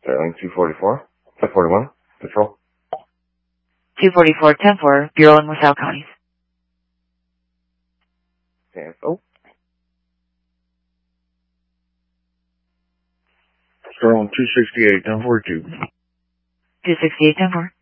Sterling 244, 241, Patrol. 244, 10-4, Bureau in LaSalle counties. Cancel. Sterling 268, 1042. 268, 10-4.